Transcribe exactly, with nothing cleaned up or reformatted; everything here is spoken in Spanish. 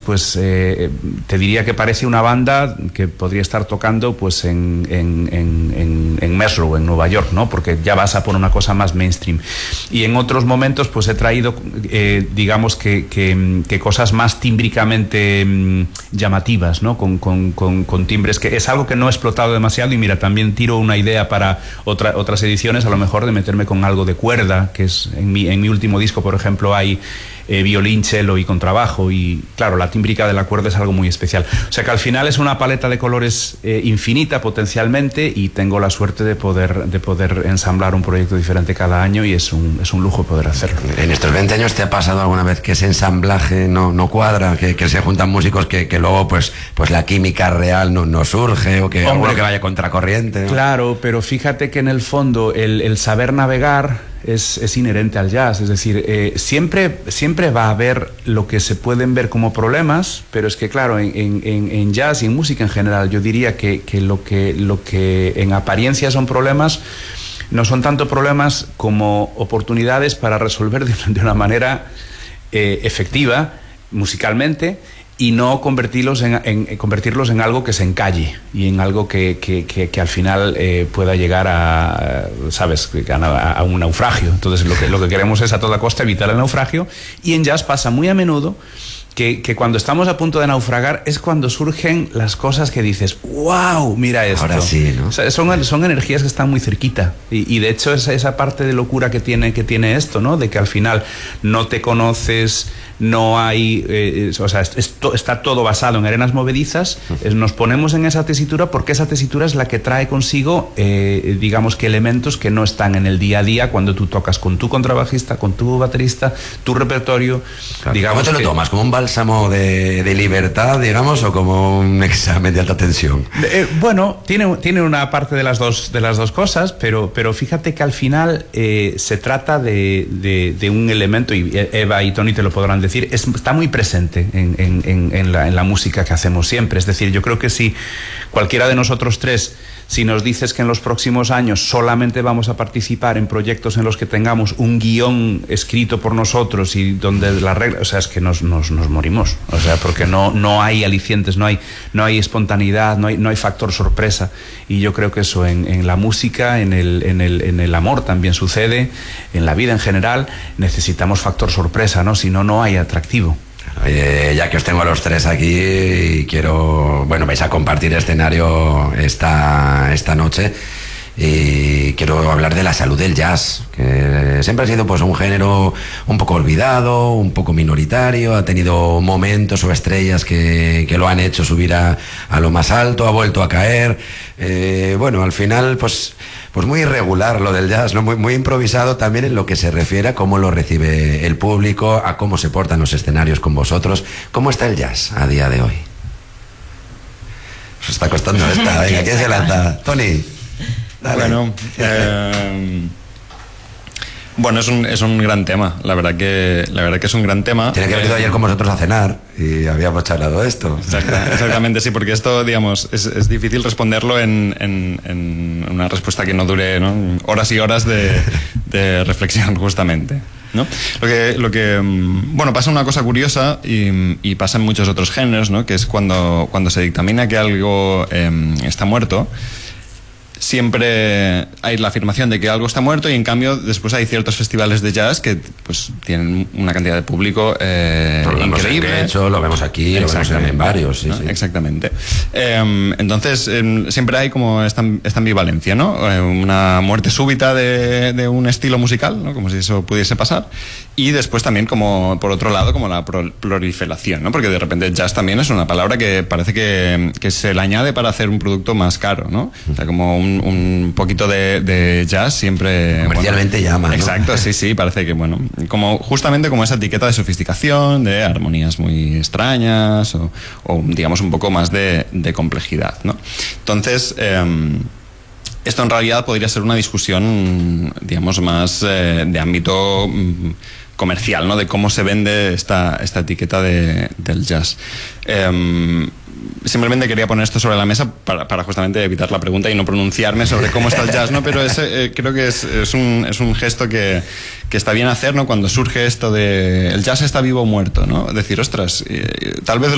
pues eh, te diría que parece una banda que podría estar tocando pues en, en, en, en, en Metro, en Nueva York, ¿no? Porque ya vas a por una cosa más mainstream. Y en otros momentos pues he traído, eh, digamos que, que, que cosas más tímbricamente mm, llamativas, ¿no? Con, con, con, con timbres, que es algo que no he explotado demasiado. Y mira, también tiro una idea para otra, otras ediciones, a lo mejor de meterme con algo de cuerda, que es en mi, en mi último disco, por ejemplo, hay eh, violín, cello y contrabajo, y claro, la tímbrica de la cuerda es algo muy especial. O sea que al final es una paleta de colores eh, infinita potencialmente, y tengo la suerte de poder, de poder ensamblar un proyecto diferente cada año, y es un, es un lujo poder hacerlo. En estos veinte años, ¿te ha pasado alguna vez que ese ensamblaje no, no cuadra, que, que se juntan músicos que, que luego pues, pues la química real no, no surge, o que Hombre, alguno que vaya contracorriente, ¿no? Claro, pero fíjate que en el fondo el, el saber navegar es, es inherente al jazz, es decir, eh, siempre, siempre va a haber lo que se pueden ver como problemas, pero es que claro, en, en, en jazz y en música en general, yo diría que, que, lo que lo que en apariencia son problemas no son tanto problemas como oportunidades para resolver de, de una manera eh, efectiva musicalmente, y no convertirlos en, en, convertirlos en algo que se encalle y en algo que, que, que, que al final eh, pueda llegar a, ¿sabes?, a, a un naufragio. Entonces lo que, lo que queremos es a toda costa evitar el naufragio, y en jazz pasa muy a menudo que, que cuando estamos a punto de naufragar es cuando surgen las cosas que dices, wow, mira esto. Ahora sí, ¿no? O sea, son, son energías que están muy cerquita, y, y de hecho esa, esa parte de locura que tiene, que tiene esto, ¿no? De que al final no te conoces, no hay, eh, o sea, esto, está todo basado en arenas movedizas. Es, nos ponemos en esa tesitura porque esa tesitura es la que trae consigo, eh, digamos que elementos que no están en el día a día cuando tú tocas con tu contrabajista, con tu baterista, tu repertorio. Claro. Digamos, ¿cómo te lo tomas? ¿Como un bálsamo de, de libertad, digamos, o como un examen de alta tensión? Eh, bueno, tiene, tiene una parte de las dos, de las dos cosas, pero, pero fíjate que al final eh, se trata de, de, de un elemento, y Eva y Tony te lo podrán decir, es, está muy presente en, en, en, en, la, en la música que hacemos siempre. Es decir, yo creo que si cualquiera de nosotros tres, si nos dices que en los próximos años solamente vamos a participar en proyectos en los que tengamos un guión escrito por nosotros y donde las reglas, o sea, es que nos, nos, nos morimos, o sea, porque no, no hay alicientes, no hay, no hay espontaneidad, no hay, no hay factor sorpresa. Y yo creo que eso en, en la música, en el, en, el, en el amor también sucede, en la vida en general, necesitamos factor sorpresa, ¿no? Si no, no hay atractivo. Oye, ya que os tengo a los tres aquí y quiero, bueno, vais a compartir escenario esta, esta noche, y quiero hablar de la salud del jazz, que siempre ha sido pues un género un poco olvidado, un poco minoritario, ha tenido momentos o estrellas que, que lo han hecho subir a, a lo más alto, ha vuelto a caer, eh, bueno, al final pues... Pues muy irregular lo del jazz, ¿no? Muy, muy improvisado también en lo que se refiere a cómo lo recibe el público, a cómo se portan los escenarios con vosotros. ¿Cómo está el jazz a día de hoy? Os está costando esta, venga, ¿quién se lanza? Tony, dale. Bueno, eh, bueno, es un, es un gran tema, la verdad que la verdad que es un gran tema. Tiene que haber ido ayer con vosotros a cenar y habíamos charlado de esto. Exacta, exactamente, sí, porque esto, digamos, es, es difícil responderlo en, en, en una respuesta que no dure, ¿no?, horas y horas de, de reflexión, justamente, ¿no? Lo que, lo que, bueno, pasa una cosa curiosa, y, y pasa en muchos otros géneros, ¿no?, que es cuando, cuando se dictamina que algo eh, está muerto, siempre hay la afirmación de que algo está muerto, y en cambio después hay ciertos festivales de jazz que pues tienen una cantidad de público eh, lo increíble. De hecho, lo vemos aquí, lo vemos en varios. Sí, ¿no? sí. Exactamente. Eh, entonces, eh, siempre hay como esta, esta ambivalencia, ¿no? Eh, una muerte súbita de, de un estilo musical, ¿no?, como si eso pudiese pasar. Y después también, como por otro lado, como la proliferación, ¿no? Porque de repente jazz también es una palabra que parece que, que se le añade para hacer un producto más caro, ¿no? O sea, como un Un, un poquito de, de jazz siempre... Comercialmente bueno, llama, ¿no? Exacto, sí, sí, parece que, bueno, como justamente como esa etiqueta de sofisticación, de armonías muy extrañas, o, o digamos un poco más de, de complejidad, ¿no? Entonces, eh, esto en realidad podría ser una discusión, digamos, más eh, de ámbito mm, comercial, ¿no? De cómo se vende esta, esta etiqueta de, del jazz. Eh, Simplemente quería poner esto sobre la mesa para, para justamente evitar la pregunta y no pronunciarme sobre cómo está el jazz, ¿no? Pero ese, eh, creo que es, es, un, es un gesto que, que está bien hacer, ¿no? Cuando surge esto de el jazz está vivo o muerto, ¿no? Decir, ostras, eh, tal vez